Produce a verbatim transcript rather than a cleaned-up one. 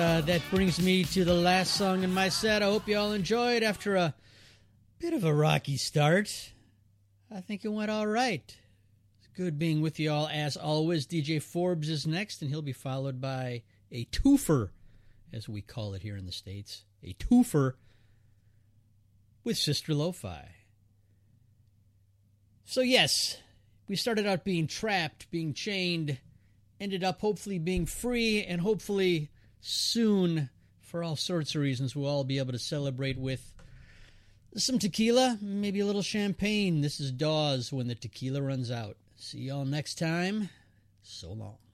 Uh, that brings me to the last song in my set. I hope you all enjoyed after a bit of a rocky start. I think it went all right. It's good being with you all as always. D J Forbes is next, and he'll be followed by a twofer, as we call it here in the States. A twofer with Sister Lo-Fi. So yes, we started out being trapped, being chained, ended up hopefully being free, and hopefully soon, for all sorts of reasons, we'll all be able to celebrate with some tequila, maybe a little champagne. This is Dawes when the tequila runs out. See y'all next time. So long.